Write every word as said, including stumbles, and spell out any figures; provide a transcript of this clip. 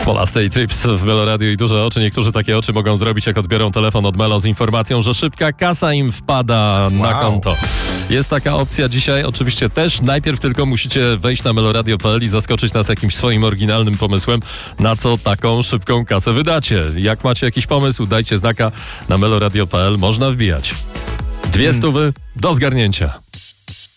Smolastej Trips w Melo Radio i duże oczy. Niektórzy takie oczy mogą zrobić, jak odbiorą telefon od Melo z informacją, że szybka kasa im wpada wow. na konto. Jest taka opcja dzisiaj, oczywiście też. Najpierw tylko musicie wejść na meloradio kropka p l i zaskoczyć nas jakimś swoim oryginalnym pomysłem, na co taką szybką kasę wydacie. Jak macie jakiś pomysł, dajcie znaka na meloradio kropka p l. Można wbijać. Dwie stówy do zgarnięcia.